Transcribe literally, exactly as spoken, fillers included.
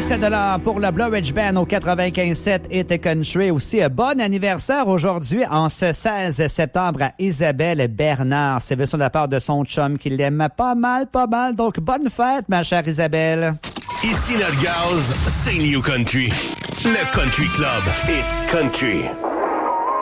sept dollars pour le Blue Ridge Band au quatre-vingt-quinze sept et Country. Aussi, un bon anniversaire aujourd'hui, en ce seize septembre, à Isabelle Bernard. C'est version de la part de son chum qui l'aime pas mal, pas mal. Donc, bonne fête, ma chère Isabelle. Ici notre gaz, c'est New Country. Le Country Club et Country.